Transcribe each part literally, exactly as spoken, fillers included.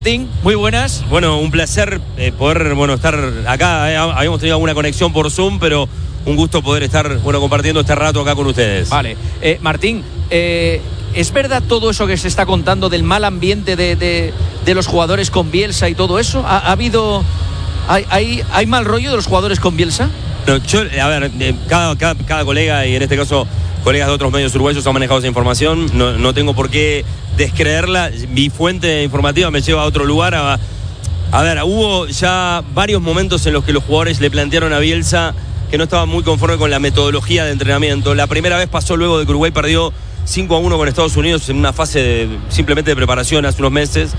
Muy buenas. Bueno, un placer eh, poder bueno, estar acá. Eh, habíamos tenido alguna conexión por Zoom, pero un gusto poder estar bueno, compartiendo este rato acá con ustedes. Vale. Eh, Martín, eh, ¿es verdad todo eso que se está contando del mal ambiente de, de, de los jugadores con Bielsa y todo eso? ¿Ha, ha habido... Hay, hay, ¿Hay mal rollo de los jugadores con Bielsa? No, yo, a ver, eh, cada, cada, cada colega, y en este caso colegas de otros medios uruguayos han manejado esa información. No, no tengo por qué descreerla. Mi fuente informativa me lleva a otro lugar. A, a ver, hubo ya varios momentos en los que los jugadores le plantearon a Bielsa que no estaban muy conformes con la metodología de entrenamiento. La primera vez pasó luego de que Uruguay perdió cinco a uno con Estados Unidos en una fase de, simplemente de preparación hace unos meses.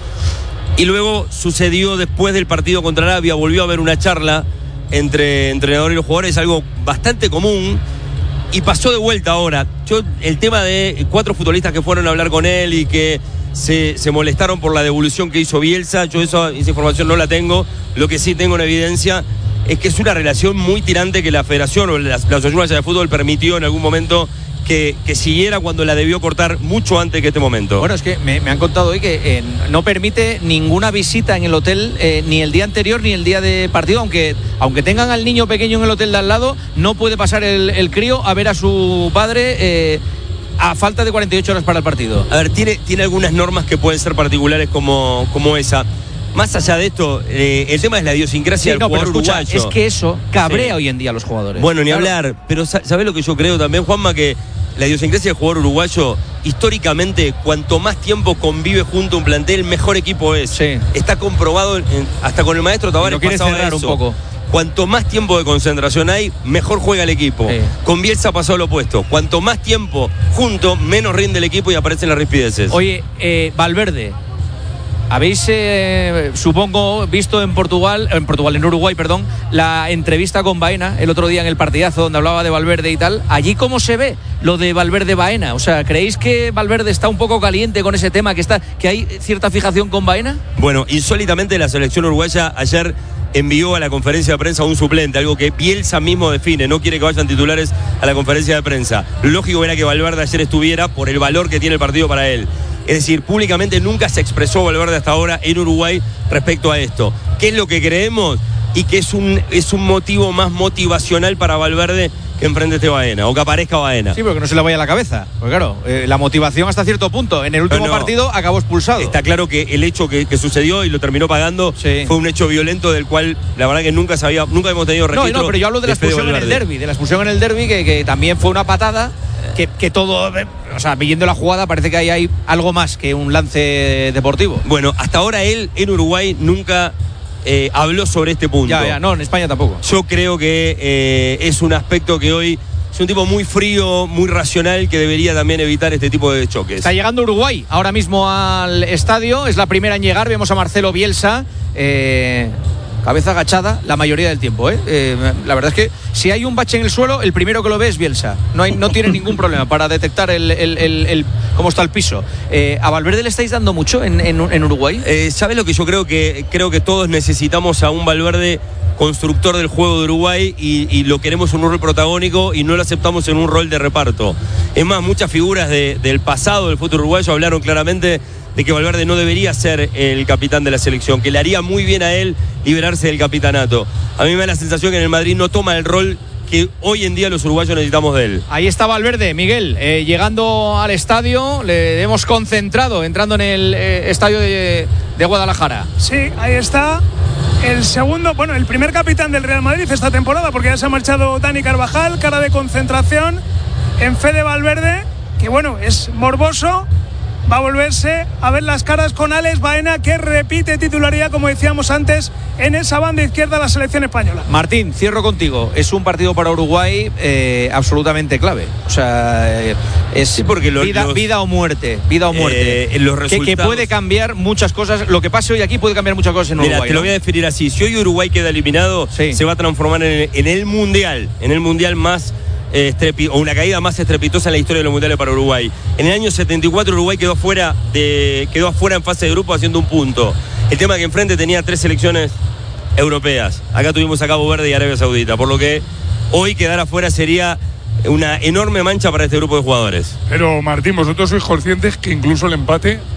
Y luego sucedió después del partido contra Arabia, volvió a haber una charla entre entrenador y los jugadores, algo bastante común. Y pasó de vuelta ahora. Yo, el tema de cuatro futbolistas que fueron a hablar con él y que se, se molestaron por la devolución que hizo Bielsa, yo eso, esa información no la tengo. Lo que sí tengo en evidencia es que es una relación muy tirante que la Federación o la, la Asociación Uruguaya de Fútbol permitió en algún momento que, que siguiera cuando la debió cortar mucho antes que este momento. Bueno, es que me, me han contado hoy que eh, no permite ninguna visita en el hotel eh, ni el día anterior ni el día de partido, aunque, aunque tengan al niño pequeño en el hotel de al lado, no puede pasar el, el crío a ver a su padre eh, a falta de cuarenta y ocho horas para el partido. A ver, tiene, tiene algunas normas que pueden ser particulares como, como esa. Más allá de esto, eh, el tema es la idiosincrasia sí, del no, jugador pero escucha, uruguayo. Es que eso cabrea sí. hoy en día a los jugadores. Bueno, ni claro. hablar, pero ¿sabés lo que yo creo también, Juanma? Que la idiosincrasia del jugador uruguayo, históricamente, cuanto más tiempo convive junto a un plantel, mejor equipo es. Sí. Está comprobado, en, hasta con el maestro Tavares pasaba eso. Un poco. Cuanto más tiempo de concentración hay, mejor juega el equipo. Sí. Con Bielsa pasó lo opuesto. Cuanto más tiempo junto, menos rinde el equipo y aparecen las rispideces. Oye, eh, Valverde, habéis, eh, supongo, visto en Portugal, en Portugal, en Uruguay, perdón, la entrevista con Baena el otro día en el partidazo donde hablaba de Valverde y tal. ¿Allí cómo se ve lo de Valverde-Baena? O sea, ¿creéis que Valverde está un poco caliente con ese tema, que está, que hay cierta fijación con Baena? Bueno, insólitamente la selección uruguaya ayer envió a la conferencia de prensa a un suplente, algo que Bielsa mismo define, no quiere que vayan titulares a la conferencia de prensa. Lo lógico era que Valverde ayer estuviera por el valor que tiene el partido para él. Es decir, públicamente nunca se expresó Valverde hasta ahora en Uruguay respecto a esto. ¿Qué es lo que creemos? Y que es un, es un motivo más motivacional para Valverde que enfrente este Baena, o que aparezca Baena. Sí, pero que no se le vaya a la cabeza. Porque claro, eh, la motivación hasta cierto punto. En el último no, no. partido acabó expulsado. Está claro que el hecho que, que sucedió y lo terminó pagando sí. fue un hecho violento del cual la verdad que nunca sabía, nunca hemos tenido registro. No, no, pero yo hablo de la expulsión en el derbi, de la expulsión en el derbi que, que también fue una patada. Que, que todo, o sea, viendo la jugada parece que ahí hay algo más que un lance deportivo. Bueno, hasta ahora él en Uruguay nunca eh, habló sobre este punto. Ya, ya, no, en España tampoco. Yo creo que eh, es un aspecto que hoy es un tipo muy frío, muy racional, que debería también evitar este tipo de choques. Está llegando Uruguay ahora mismo al estadio, es la primera en llegar, vemos a Marcelo Bielsa, eh... cabeza agachada la mayoría del tiempo, ¿eh? Eh, la verdad es que si hay un bache en el suelo, el primero que lo ve es Bielsa. No, hay, no tiene ningún problema para detectar el, el, el, el, cómo está el piso. Eh, ¿A Valverde le estáis dando mucho en, en, en Uruguay? Eh, ¿Sabes lo que yo creo? Que creo que todos necesitamos a un Valverde constructor del juego de Uruguay y, y lo queremos en un rol protagónico y no lo aceptamos en un rol de reparto. Es más, muchas figuras de, del pasado del fútbol uruguayo hablaron claramente de que Valverde no debería ser el capitán de la selección, que le haría muy bien a él liberarse del capitanato. A mí me da la sensación que en el Madrid no toma el rol que hoy en día los uruguayos necesitamos de él. Ahí está Valverde, Miguel, eh, llegando al estadio, le hemos concentrado, entrando en el eh, estadio de, de Guadalajara. Sí, ahí está el segundo, bueno, el primer capitán del Real Madrid esta temporada, porque ya se ha marchado Dani Carvajal, cara de concentración en fe de Valverde, que bueno, es morboso. Va a volverse a ver las caras con Alex Baena, que repite titularidad, como decíamos antes, en esa banda izquierda de la selección española. Martín, cierro contigo. Es un partido para Uruguay eh, absolutamente clave. O sea, eh, es sí, porque los, vida, los, vida o muerte. Vida o muerte. Eh, los resultados... que, que puede cambiar muchas cosas. Lo que pase hoy aquí puede cambiar muchas cosas en Uruguay. Mira, te lo voy a definir así. Si hoy Uruguay queda eliminado, sí. se va a transformar en el, en el mundial, en el mundial más... Estrepi, o una caída más estrepitosa en la historia de los mundiales para Uruguay. En el año setenta y cuatro Uruguay quedó fuera de, quedó afuera en fase de grupo haciendo un punto. El tema que enfrente tenía tres selecciones europeas. Acá tuvimos a Cabo Verde y Arabia Saudita, por lo que hoy quedar afuera sería una enorme mancha para este grupo de jugadores. Pero Martín, vosotros sois conscientes que incluso el empate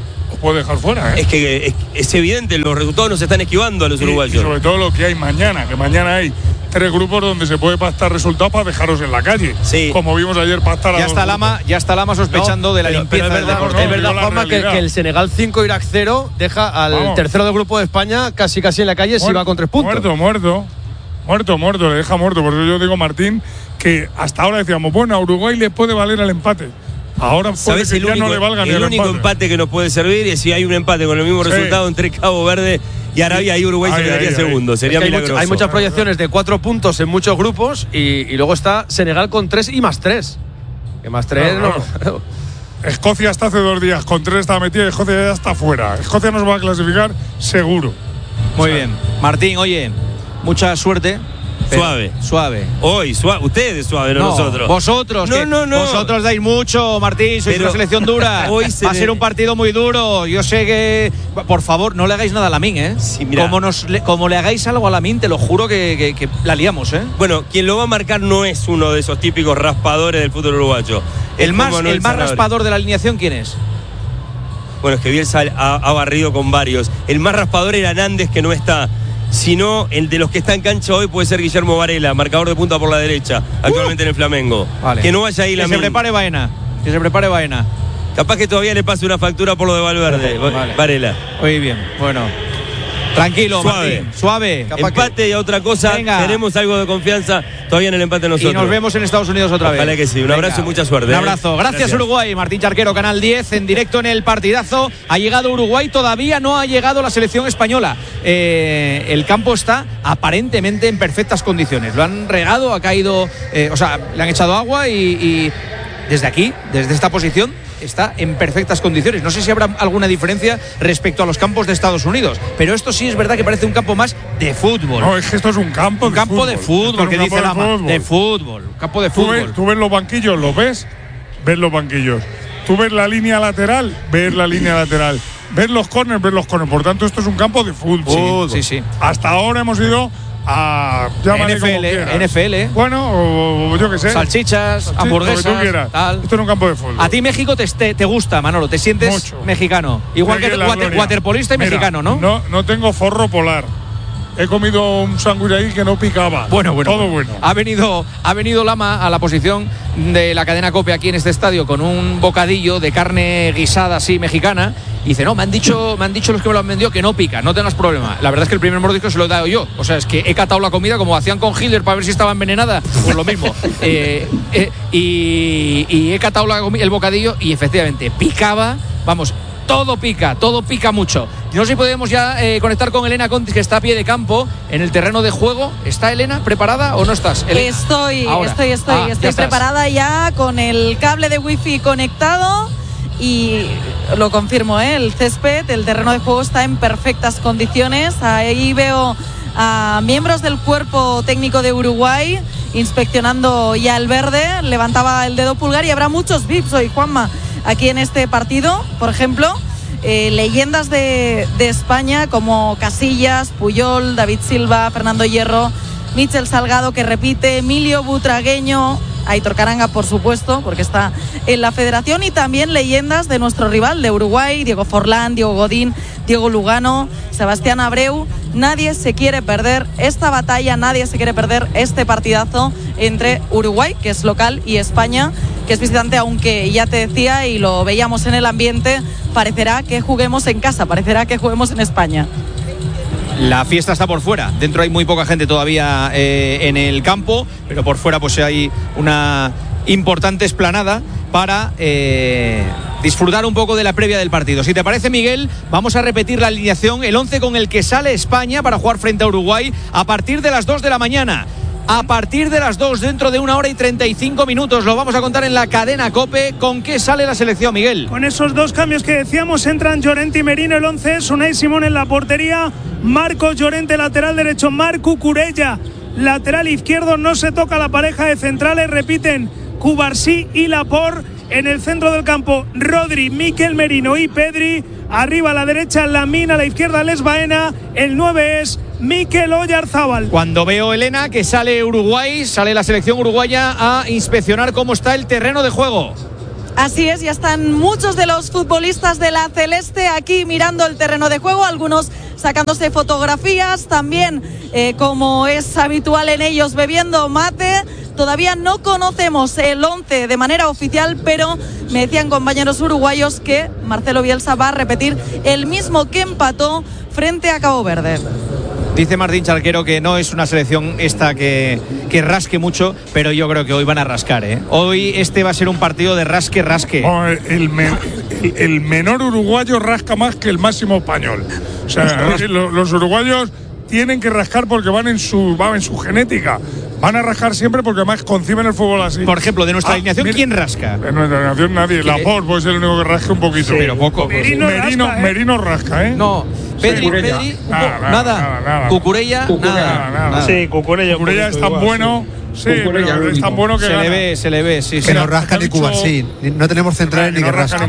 puede dejar fuera, ¿eh? Es que es, es evidente, los resultados nos están esquivando a los y, uruguayos. Y sobre todo lo que hay mañana, que mañana hay tres grupos donde se puede pactar resultados para dejaros en la calle. Sí. Como vimos ayer pactar a Ya dos está grupos. Lama, ya está Lama sospechando No, de la pero- limpieza pero es del verdad, deporte. es verdad, la Juanma, que, realidad. que el Senegal cinco, Irak cero deja al Vamos. tercero del grupo de España casi casi en la calle si Muerto, va con tres puntos. Muerto, muerto. Muerto, muerto, le deja muerto. Por eso yo digo, Martín, que hasta ahora decíamos, bueno, a Uruguay le puede valer el empate. Ahora puede ¿Sabes que el ya único, no le valga ni el el único empate. empate que nos puede servir es si hay un empate con el mismo Sí. resultado entre Cabo Verde y Arabia, y Uruguay Ay, se quedaría ay, ay. segundo. Sería Es que hay, milagroso. much- hay muchas proyecciones de cuatro puntos en muchos grupos y, y luego está Senegal con tres y más tres. Que más tres Claro, no. Escocia hasta hace dos días con tres estaba metida y Escocia ya está fuera. Escocia nos va a clasificar seguro. Muy bien. Martín, oye, mucha suerte. pero Suave. Suave. Hoy, suave. Ustedes suave, no, No, nosotros. Vosotros, No, que no, no. vosotros dais mucho, Martín, sois Pero una selección dura. hoy se Va a le- ser un partido muy duro. Yo sé que. Por favor, no le hagáis nada a Lamín, ¿eh? Sí, mira. como, nos, le, como le hagáis algo a Lamín, te lo juro que, que, que la liamos, ¿eh? Bueno, quien lo va a marcar no es uno de esos típicos raspadores del fútbol uruguayo. Es El más, como Manuel el más Sanabria. raspador de la alineación, ¿quién es? Bueno, es que Bielsa ha, ha barrido con varios. El más raspador era Nández, que no está. Sino el de los que está en cancha hoy puede ser Guillermo Varela, marcador de punta por la derecha, actualmente en el Flamengo. Vale. Que no vaya ahí Que la se prepare Baena. Que se prepare Baena. Capaz que todavía le pase una factura por lo de Valverde. Vale. Varela. Muy bien, bueno. Tranquilo, Suave. Martín. Suave. Capaz Empate y a otra cosa. Venga. Tenemos algo de confianza todavía en el empate nosotros. Y nos vemos en Estados Unidos otra vez. Ojalá que sí. Un abrazo y mucha suerte, Un ¿eh? abrazo. Gracias, Gracias. Uruguay. Martín Charquero, Canal diez, en directo en el partidazo. Ha llegado Uruguay, todavía no ha llegado la selección española. Eh, el campo está aparentemente en perfectas condiciones. Lo han regado, ha caído, eh, o sea, le han echado agua y, y desde aquí, desde esta posición, está en perfectas condiciones. No sé si habrá alguna diferencia respecto a los campos de Estados Unidos, pero esto sí es verdad que parece un campo más de fútbol. No, es que esto es un campo Un de campo fútbol. de fútbol, Esto es que un dice campo Lama. de fútbol. De fútbol. Campo de Tú ves, fútbol. tú ves los banquillos, ¿los ves? Ves los banquillos. Tú ves la línea lateral, ves la línea lateral. Ves los corners, ves los corners. Por tanto, esto es un campo de fútbol. Sí, sí. Hasta ahora hemos ido a llámale N F como L, quieras. N F L. Bueno, o, o yo qué sé. Salchichas, Sí, hamburguesas, lo que tú quieras. tal. Esto es un campo de fútbol. A ti México te, te, te gusta, Manolo, te sientes Mucho. mexicano. Igual Aquí que en la water- gloria. waterpolista y Mira, mexicano, ¿no? No, no tengo forro polar. He comido un sándwich ahí que no picaba. Bueno, bueno. Todo bueno. Ha venido, ha venido Lama a la posición de la cadena COPE aquí en este estadio con un bocadillo de carne guisada así mexicana. Y dice, no, me han dicho, me han dicho los que me lo han vendido que no pica, no tengas problema. La verdad es que el primer mordisco se lo he dado yo. O sea, es que he catado la comida como hacían con Hitler para ver si estaba envenenada. Pues lo mismo. eh, eh, y, y he catado la comi- el bocadillo y efectivamente picaba, vamos. Todo pica, todo pica mucho. No sé si podemos ya eh, conectar con Elena Contis, que está a pie de campo en el terreno de juego. ¿Está Elena preparada o no estás? Elena? Estoy, Ahora. estoy, estoy, Ah, ya estoy estás. preparada ya con el cable de wifi conectado y lo confirmo, ¿eh? El césped, el terreno de juego está en perfectas condiciones. Ahí veo a miembros del cuerpo técnico de Uruguay inspeccionando ya el verde. Levantaba el dedo pulgar y habrá muchos V I Ps hoy, Juanma, aquí en este partido, por ejemplo. Eh, leyendas de, de España como Casillas, Puyol, David Silva, Fernando Hierro, Michel Salgado, que repite, Emilio Butragueño, Aitor Caranga, por supuesto, porque está en la federación, y también leyendas de nuestro rival de Uruguay, Diego Forlán, Diego Godín, Diego Lugano, Sebastián Abreu. Nadie se quiere perder esta batalla, nadie se quiere perder este partidazo entre Uruguay, que es local, y España, que es visitante, aunque ya te decía, y lo veíamos en el ambiente, parecerá que juguemos en casa, parecerá que juguemos en España. La fiesta está por fuera. Dentro hay muy poca gente todavía eh, en el campo, pero por fuera pues hay una importante explanada para eh, disfrutar un poco de la previa del partido. Si te parece, Miguel, vamos a repetir la alineación, el once con el que sale España para jugar frente a Uruguay a partir de las dos de la mañana. A partir de las dos, dentro de una hora y treinta y cinco minutos, lo vamos a contar en la cadena COPE. ¿Con qué sale la selección, Miguel? Con esos dos cambios que decíamos, entran Llorente y Merino, el once es Unai Simón en la portería, Marcos Llorente lateral derecho, Marcu Curella lateral izquierdo. No se toca la pareja de centrales, repiten Cubarsí y Laporte. En el centro del campo, Rodri, Mikel Merino y Pedri. Arriba a la derecha, Lamín, a la izquierda, Les Baena. El nueve es Mikel Oyarzábal. Cuando veo, Elena, que sale Uruguay, sale la selección uruguaya a inspeccionar cómo está el terreno de juego. Así es, ya están muchos de los futbolistas de la Celeste aquí mirando el terreno de juego, algunos sacándose fotografías, también eh, como es habitual en ellos bebiendo mate. Todavía no conocemos el once de manera oficial, pero me decían compañeros uruguayos que Marcelo Bielsa va a repetir el mismo que empató frente a Cabo Verde. Dice Martín Charquero que no es una selección esta que, que rasque mucho, pero yo creo que hoy van a rascar, ¿eh? Hoy este va a ser un partido de rasque-rasque. Oh, el, me, el, el menor uruguayo rasca más que el máximo español. O sea, los, los uruguayos tienen que rascar porque van en su, van en su genética. Van a rascar siempre porque además conciben el fútbol así. Por ejemplo, de nuestra ah, alineación, mira, ¿quién rasca? De nuestra alineación nadie. Laporte puede ser el único que rasque un poquito. Sí, pero poco. Merino, Merino, rasca, ¿eh? Merino rasca, ¿eh? No. Pedri, Pedri, nada, nada, nada, nada. Cucurella, Cucurella, nada, nada, nada. Sí, Cucurella, Cucurella es tan igual, bueno. Sí, sí pero es tan bueno que se gana. le ve, se le ve, sí. Que sí. no rasca ni Cubarsí. No tenemos centrales ni que rascan.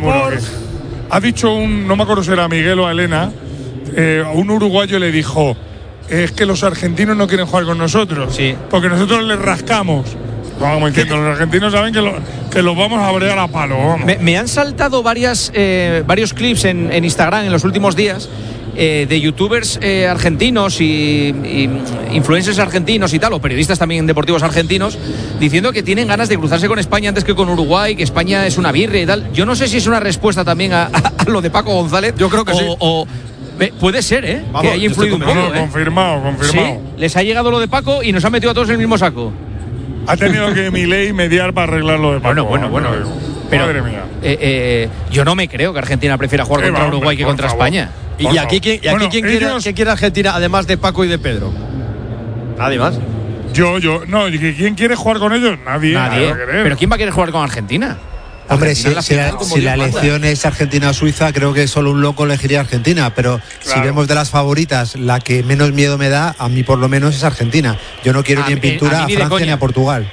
Ha dicho un, no me acuerdo si era Miguel o Elena, eh, a un uruguayo le dijo: es que los argentinos no quieren jugar con nosotros, sí, porque nosotros les rascamos. Vamos, entiendo, los argentinos saben que, lo, que los vamos a bregar a palo. Vamos. Me, me han saltado varias, eh, varios clips en, en Instagram en los últimos días eh, de youtubers eh, argentinos y, y influencers argentinos y tal, o periodistas también deportivos argentinos, diciendo que tienen ganas de cruzarse con España antes que con Uruguay, que España es una birria y tal. Yo no sé si es una respuesta también a, a, a lo de Paco González. Yo creo que o, sí. O, puede ser, ¿eh? Vamos, que haya influido un poco. No, no, ¿eh? Confirmado, confirmado. Sí, les ha llegado lo de Paco y nos ha metido a todos en el mismo saco. Ha tenido que Milei mediar para arreglar lo de Paco. Bueno, bueno, bueno. Pero, madre mía. Eh, eh, yo no me creo que Argentina prefiera jugar eh, contra va, Uruguay hombre, que contra favor, España. Y, y aquí, ¿quién, y aquí bueno, ¿quién, ellos... quiere, ¿quién quiere Argentina además de Paco y de Pedro? Nadie más. Yo, yo, no, ¿quién quiere jugar con ellos? Nadie. Nadie. Pero ¿quién va a querer jugar con Argentina? Hombre, si, la, si, la, si la elección es Argentina o Suiza, creo que solo un loco elegiría Argentina, pero claro, si vemos de las favoritas, la que menos miedo me da, a mí por lo menos es Argentina. Yo no quiero a ni en pintura a, a Francia ni a Portugal.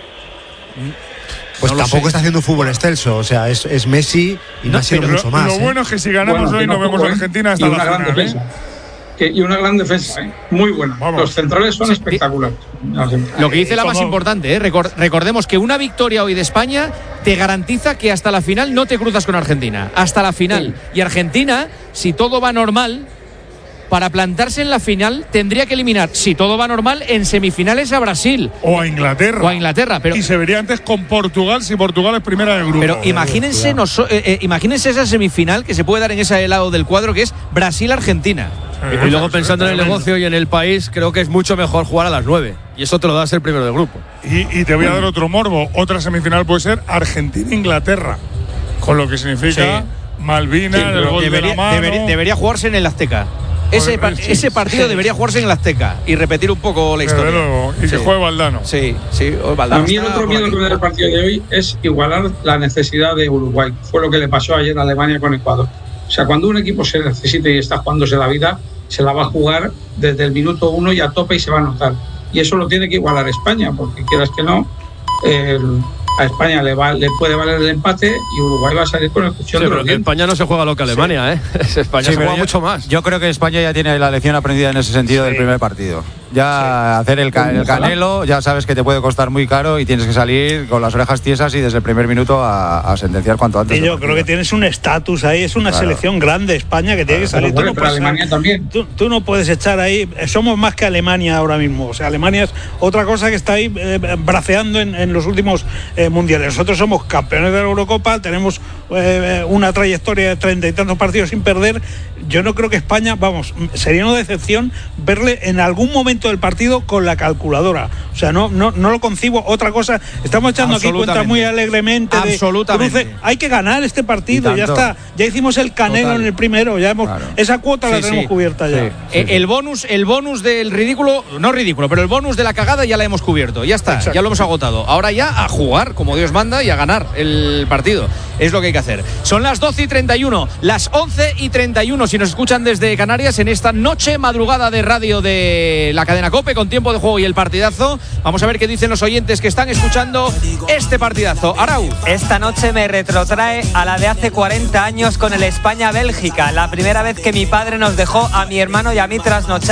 Pues no tampoco está haciendo un fútbol excelso, o sea, es, es Messi y no ha sido mucho más. Lo ¿eh? bueno es que si ganamos bueno, hoy no vemos a Argentina hasta la final. Defensa. Que, y una gran defensa, ¿eh? Muy buena. Vamos. Los centrales son sí, espectaculares. Lo que dice la más importante, ¿eh? Record, recordemos que una victoria hoy de España te garantiza que hasta la final no te cruzas con Argentina. Hasta la final. Sí. Y Argentina, si todo va normal, para plantarse en la final tendría que eliminar, si todo va normal, en semifinales a Brasil. O a Inglaterra. O a Inglaterra. Pero, y se vería antes con Portugal si Portugal es primera del grupo. Pero imagínense, nos, eh, eh, imagínense esa semifinal que se puede dar en ese lado del cuadro, que es Brasil-Argentina. Y luego pensando en el negocio y en el país, creo que es mucho mejor jugar a las nueve. Y eso te lo da ser primero del grupo. Y, y te voy a dar otro morbo. Otra semifinal puede ser Argentina-Inglaterra. Con lo que significa sí. Malvinas, sí, el gol debería, de la mano. Debería, debería jugarse en el Azteca. Ese, par, sí, ese partido sí. debería jugarse en el Azteca y repetir un poco la historia. Luego, y sí. que juegue Valdano. Sí, sí, Valdano. A mí el otro miedo que me da el partido de hoy es igualar la necesidad de Uruguay. Fue lo que le pasó ayer a Alemania con Ecuador. O sea, cuando un equipo se necesita y está jugándose la vida, se la va a jugar desde el minuto uno y a tope y se va a notar. Y eso lo tiene que igualar España, porque quieras que no, eh, a España le, va, le puede valer el empate y Uruguay va a salir con el cuchillo de los dientes. España no se juega lo que Alemania, sí. ¿eh? España sí, se juega yo, mucho más. Yo creo que España ya tiene la lección aprendida en ese sentido sí. del primer partido. Ya sí. hacer el, ca el canelo, ya sabes que te puede costar muy caro y tienes que salir con las orejas tiesas y desde el primer minuto a, a sentenciar cuanto antes. Y yo creo que tienes un estatus ahí, es una claro. selección grande España que tiene claro. que salir. Bueno, tú, no pero Alemania también. Tú, tú no puedes echar ahí, somos más que Alemania ahora mismo. O sea, Alemania es otra cosa que está ahí eh, braceando en, en los últimos eh, mundiales. Nosotros somos campeones de la Eurocopa, tenemos eh, una trayectoria de treinta y tantos partidos sin perder. Yo no creo que España, vamos, sería una decepción verle en algún momento del partido con la calculadora. O sea, no, no, no lo concibo. Otra cosa, estamos echando aquí cuentas muy alegremente de cruce. Hay que ganar este partido, ya está. Ya hicimos el canelo Total. en el primero, ya hemos, claro. esa cuota sí, la tenemos sí. cubierta ya. Sí, sí, el, sí. bonus, el bonus del ridículo, no ridículo, pero el bonus de la cagada ya la hemos cubierto. Ya está, Exacto. ya lo hemos agotado. Ahora ya a jugar, como Dios manda, y a ganar el partido. Es lo que hay que hacer. Son las doce y treinta y uno, las once y treinta y uno si nos escuchan desde Canarias en esta noche madrugada de radio de la cadena COPE con tiempo de juego y el partidazo. Vamos a ver qué dicen los oyentes que están escuchando este partidazo. Arau. Esta noche me retrotrae a la de hace cuarenta años con el España-Bélgica. La primera vez que mi padre nos dejó a mi hermano y a mí trasnochar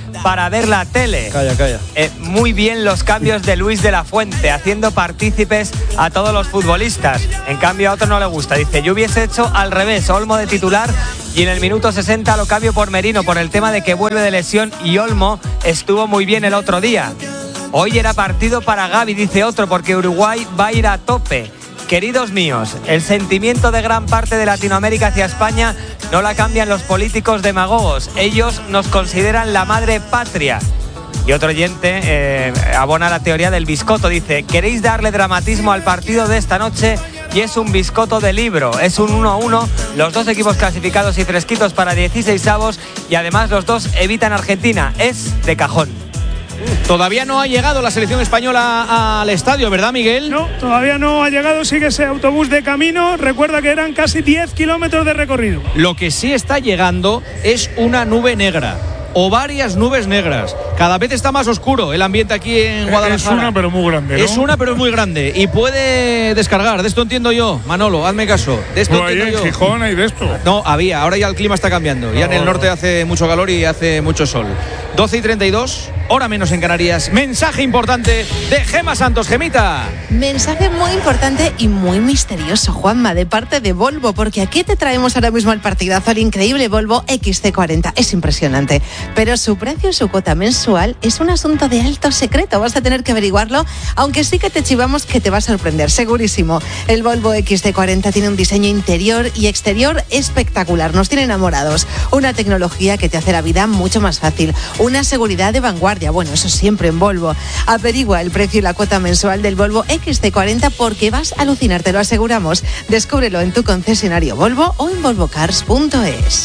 para ver la tele. Calla, calla. Eh, muy bien los cambios de Luis de la Fuente, haciendo partícipes a todos los futbolistas. En cambio a otro no le gusta. Dice, yo hubiese hecho al revés, Olmo de titular y en el minuto sesenta lo cambio por Merino por el tema de que vuelve de lesión y Olmo estuvo muy bien el otro día. Hoy era partido para Gavi, dice otro, porque Uruguay va a ir a tope. Queridos míos, el sentimiento de gran parte de Latinoamérica hacia España no la cambian los políticos demagogos. Ellos nos consideran la madre patria. Y otro oyente eh, abona la teoría del biscotto. Dice, queréis darle dramatismo al partido de esta noche y es un biscotto de libro. Es un uno a uno, los dos equipos clasificados y fresquitos para dieciseisavos y además los dos evitan Argentina. Es de cajón. Todavía no ha llegado la selección española al estadio, ¿verdad, Miguel? No, todavía no ha llegado, sigue ese autobús de camino. Recuerda que eran casi diez kilómetros de recorrido. Lo que sí está llegando es una nube negra o varias nubes negras. Cada vez está más oscuro el ambiente aquí en Guadalajara. Es una pero muy grande, ¿no? Es una pero muy grande y puede descargar. De esto entiendo yo, Manolo, hazme caso. De esto no, entiendo hay en yo. Gijón hay de esto. No, había, ahora ya el clima está cambiando. Ya en el norte hace mucho calor y hace mucho sol. doce y treinta y dos, hora menos en Canarias. Mensaje importante de Gema Santos. Gemita. Mensaje muy importante y muy misterioso, Juanma, de parte de Volvo, porque aquí te traemos ahora mismo el partidazo, el increíble Volvo equis ce cuarenta. Es impresionante, pero su precio y su cuota mensual es un asunto de alto secreto. Vas a tener que averiguarlo, aunque sí que te chivamos que te va a sorprender, segurísimo. El Volvo equis ce cuarenta tiene un diseño interior y exterior espectacular. Nos tiene enamorados. Una tecnología que te hace la vida mucho más fácil. Una seguridad de vanguardia. Bueno, eso siempre en Volvo. Averigua el precio y la cuota mensual del Volvo equis ce cuarenta porque vas a alucinar, te lo aseguramos. Descúbrelo en tu concesionario Volvo o en volvo cars punto es.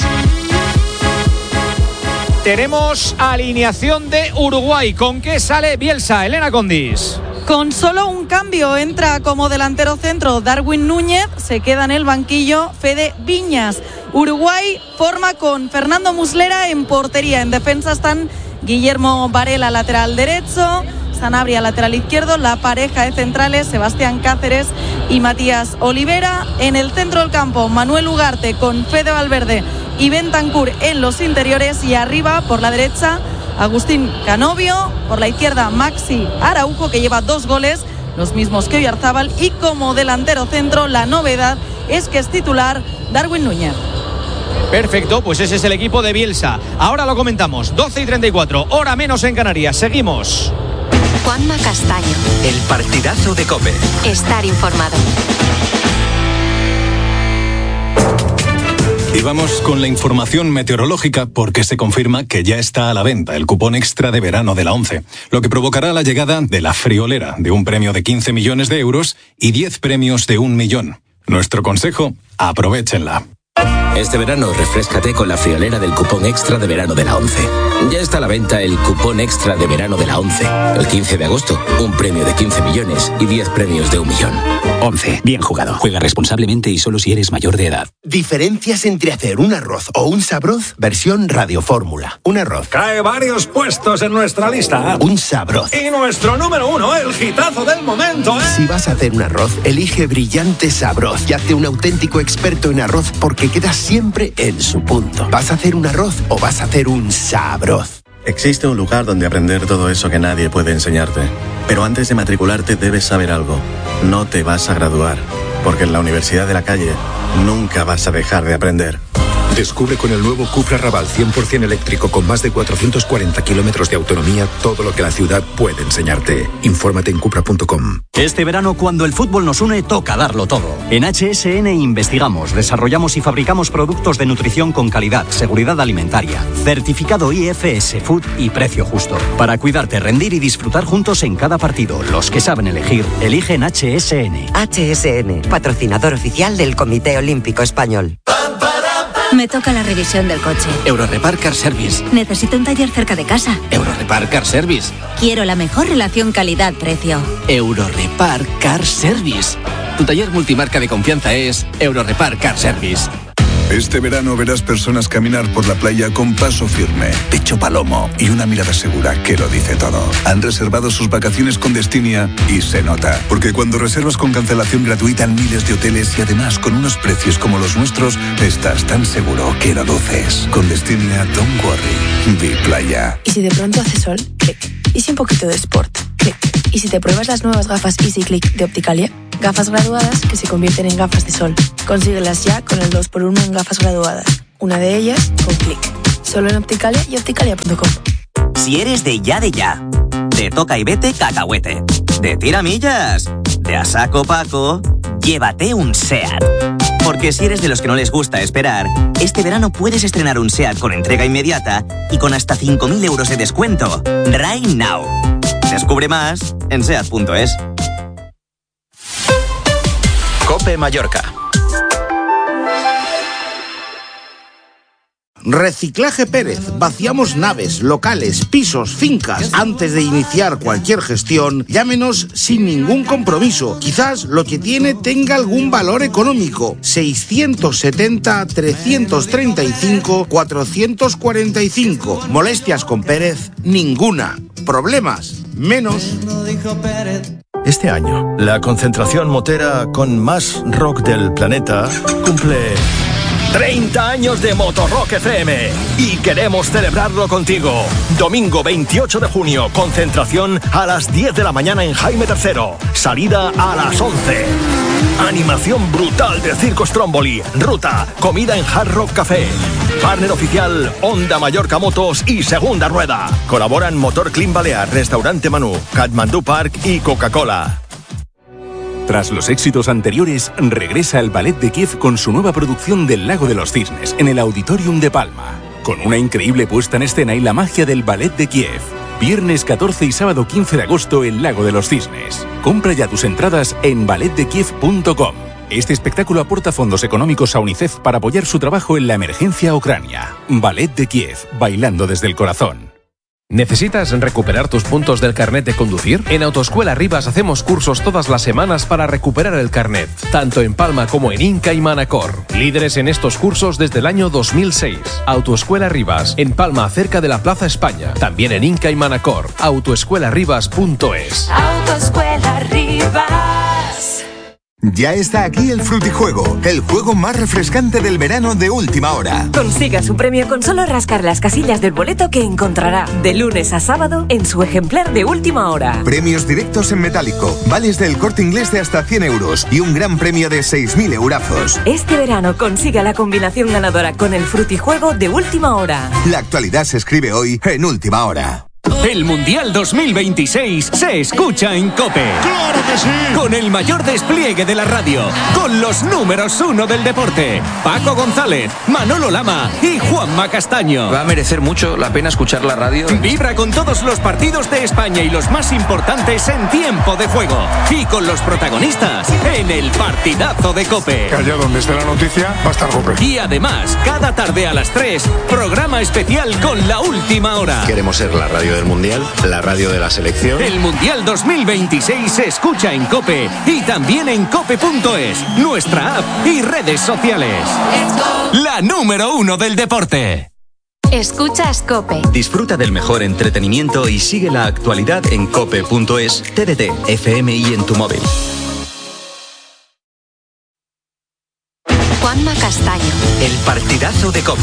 Tenemos alineación de Uruguay. ¿Con qué sale Bielsa? Elena Condis. Con solo un cambio, entra como delantero centro Darwin Núñez, se queda en el banquillo Fede Viñas. Uruguay forma con Fernando Muslera en portería. En defensa están Guillermo Varela, lateral derecho, Sanabria, lateral izquierdo, la pareja de centrales Sebastián Cáceres y Matías Olivera. En el centro del campo, Manuel Ugarte con Fede Valverde y Bentancur en los interiores, y arriba por la derecha Agustín Canovio, por la izquierda Maxi Araujo, que lleva dos goles, los mismos que Oyarzábal, y como delantero centro la novedad es que es titular Darwin Núñez. Perfecto, pues ese es el equipo de Bielsa. Ahora lo comentamos, doce y treinta y cuatro, hora menos en Canarias. Seguimos. Juanma Castaño. El partidazo de COPE. Estar informado. Y vamos con la información meteorológica porque se confirma que ya está a la venta el cupón extra de verano de la ONCE, lo que provocará la llegada de la friolera de un premio de quince millones de euros y diez premios de un millón. Nuestro consejo, aprovéchenla. Este verano refréscate con la friolera del cupón extra de verano de la ONCE. Ya está a la venta el cupón extra de verano de la ONCE. El quince de agosto, un premio de quince millones y diez premios de un millón. ONCE, bien jugado. Juega responsablemente y solo si eres mayor de edad. Diferencias entre hacer un arroz o un sabroz, versión Radio Fórmula. Un arroz. Cae varios puestos en nuestra lista. Un sabroz. Y nuestro número uno, el hitazo del momento, ¿eh? Si vas a hacer un arroz, elige Brillante Sabroz y hazte un auténtico experto en arroz porque quedas siempre en su punto. ¿Vas a hacer un arroz o vas a hacer un sabroz? Existe un lugar donde aprender todo eso que nadie puede enseñarte. Pero antes de matricularte debes saber algo. No te vas a graduar, porque en la Universidad de la Calle nunca vas a dejar de aprender. Descubre con el nuevo Cupra Raval cien por ciento eléctrico con más de cuatrocientos cuarenta kilómetros de autonomía todo lo que la ciudad puede enseñarte. Infórmate en cupra punto com. Este verano, cuando el fútbol nos une, toca darlo todo. En H S N investigamos, desarrollamos y fabricamos productos de nutrición con calidad, seguridad alimentaria, certificado I F S Food y precio justo. Para cuidarte, rendir y disfrutar juntos en cada partido. Los que saben elegir, eligen H S N. H S N, patrocinador oficial del Comité Olímpico Español. Me toca la revisión del coche. Eurorepar Car Service. Necesito un taller cerca de casa. Eurorepar Car Service. Quiero la mejor relación calidad-precio. Eurorepar Car Service. Tu taller multimarca de confianza es Eurorepar Car Service. Este verano verás personas caminar por la playa con paso firme, pecho palomo y una mirada segura que lo dice todo. Han reservado sus vacaciones con Destinia y se nota. Porque cuando reservas con cancelación gratuita en miles de hoteles y además con unos precios como los nuestros, estás tan seguro que lo luces. Con Destinia, don't worry. Di playa. ¿Y si de pronto hace sol? Clic. ¿Y si un poquito de sport? Clic. ¿Y si te pruebas las nuevas gafas Easy Click de Opticalia? Gafas graduadas que se convierten en gafas de sol. Consíguelas ya con el dos por uno en gafas graduadas. Una de ellas con Click. Solo en Opticalia y opticalia punto com. Si eres de ya de ya, de toca y vete cacahuete, de tiramillas, de a saco Paco, llévate un SEAT. Porque si eres de los que no les gusta esperar, este verano puedes estrenar un SEAT con entrega inmediata y con hasta cinco mil euros de descuento. Right now. Descubre más en seat punto es. COPE Mallorca. Reciclaje Pérez. Vaciamos naves, locales, pisos, fincas. Antes de iniciar cualquier gestión, llámenos sin ningún compromiso. Quizás lo que tiene tenga algún valor económico. seiscientos setenta, trescientos treinta y cinco, cuatrocientos cuarenta y cinco. Molestias con Pérez, ninguna. Problemas, menos. Este año, la concentración motera con más rock del planeta cumple treinta años de Motorrock F M y queremos celebrarlo contigo. Domingo veintiocho de junio, concentración a las diez de la mañana en Jaime tercero, salida a las once. Animación brutal de Circo Stromboli, ruta, comida en Hard Rock Café. Partner oficial, Honda Mallorca Motos y Segunda Rueda. Colaboran Motor Clean Balear, Restaurante Manú, Kathmandu Park y Coca-Cola. Tras los éxitos anteriores, regresa el Ballet de Kiev con su nueva producción del Lago de los Cisnes en el Auditorium de Palma. Con una increíble puesta en escena y la magia del Ballet de Kiev. Viernes catorce y sábado quince de agosto el Lago de los Cisnes. Compra ya tus entradas en ballet de kiev punto com. Este espectáculo aporta fondos económicos a UNICEF para apoyar su trabajo en la emergencia a Ucrania. Ballet de Kiev, bailando desde el corazón. ¿Necesitas recuperar tus puntos del carnet de conducir? En Autoescuela Rivas hacemos cursos todas las semanas para recuperar el carnet, tanto en Palma como en Inca y Manacor. Líderes en estos cursos desde el año dos mil seis. Autoescuela Rivas, en Palma, cerca de la Plaza España. También en Inca y Manacor. autoescuela rivas punto es. Autoescuela Rivas. Ya está aquí el Frutijuego, el juego más refrescante del verano de última hora. Consiga su premio con solo rascar las casillas del boleto que encontrará de lunes a sábado en su ejemplar de última hora. Premios directos en metálico, vales del Corte Inglés de hasta cien euros y un gran premio de seis mil eurazos. Este verano consiga la combinación ganadora con el Frutijuego de última hora. La actualidad se escribe hoy en última hora. El Mundial dos mil veintiséis se escucha en COPE. ¡Claro que sí! Con el mayor despliegue de la radio, con los números uno del deporte, Paco González, Manolo Lama y Juanma Castaño. Va a merecer mucho la pena escuchar la radio. Vibra con todos los partidos de España y los más importantes en tiempo de juego. Y con los protagonistas en el partidazo de COPE. Que allá donde esté la noticia va a estar COPE. Y además, cada tarde a las tres, programa especial con la última hora. Queremos ser la radio del Mundial, la radio de la selección. El Mundial dos mil veintiséis se escucha en COPE y también en cope punto es, nuestra app y redes sociales. La número uno del deporte. Escuchas COPE. Disfruta del mejor entretenimiento y sigue la actualidad en cope punto es, T D T, F M y en tu móvil. Juanma Castaño. El partidazo de COPE.